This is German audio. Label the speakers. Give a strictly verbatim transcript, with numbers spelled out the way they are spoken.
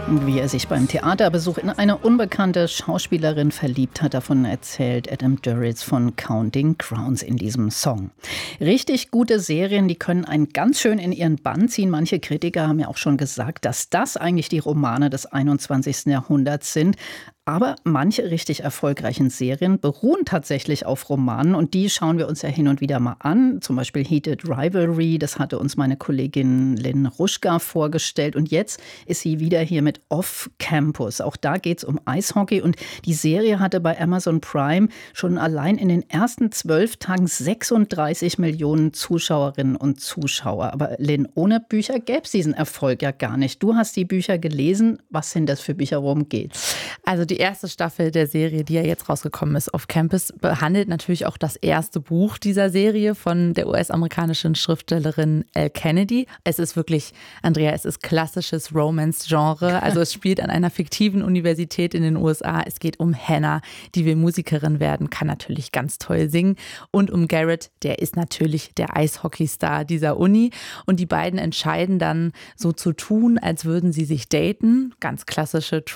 Speaker 1: Wie er sich beim Theaterbesuch in eine unbekannte Schauspielerin verliebt hat, davon erzählt Adam Duritz von Counting Crowns in diesem Song. Richtig gute Serien, die können einen ganz schön in ihren Bann ziehen. Manche Kritiker haben ja auch schon gesagt, dass das eigentlich die Romane des einundzwanzigsten Jahrhunderts sind. Aber manche richtig erfolgreichen Serien beruhen tatsächlich auf Romanen und die schauen wir uns ja hin und wieder mal an. Zum Beispiel Heated Rivalry, das hatte uns meine Kollegin Lynn Ruschka vorgestellt und jetzt ist sie wieder hier mit Off Campus. Auch da geht es um Eishockey und die Serie hatte bei Amazon Prime schon allein in den ersten zwölf Tagen sechsunddreißig Millionen Zuschauerinnen und Zuschauer. Aber Lynn, ohne Bücher gäbe es diesen Erfolg ja gar nicht. Du hast die Bücher gelesen. Was sind das für Bücher, worum geht's?
Speaker 2: Also die erste Staffel der Serie, die ja jetzt rausgekommen ist, Off Campus, behandelt natürlich auch das erste Buch dieser Serie von der U S-amerikanischen Schriftstellerin Elle Kennedy. Es ist wirklich, Andrea, es ist klassisches Romance-Genre. Also es spielt an einer fiktiven Universität in den U S A. Es geht um Hannah, die will Musikerin werden, kann natürlich ganz toll singen. Und um Garrett, der ist natürlich der Eishockeystar dieser Uni. Und die beiden entscheiden dann so zu tun, als würden sie sich daten. Ganz klassische